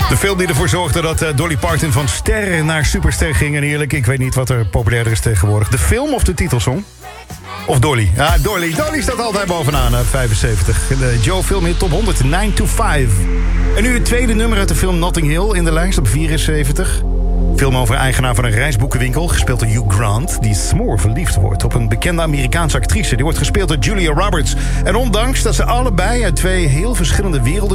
De film die ervoor zorgde dat Dolly Parton van ster naar superster ging. En eerlijk, ik weet niet wat er populairder is tegenwoordig. De film of de titelsong? Of Dolly? Ja, Dolly. Dolly staat altijd bovenaan uit 75. De Joe Film Hit Top 100, 9 to 5. En nu het tweede nummer uit de film Notting Hill in de lijst op 74. Film over een eigenaar van een reisboekenwinkel, gespeeld door Hugh Grant, die smoor verliefd wordt op een bekende Amerikaanse actrice. Die wordt gespeeld door Julia Roberts. En ondanks dat ze allebei uit twee heel verschillende werelden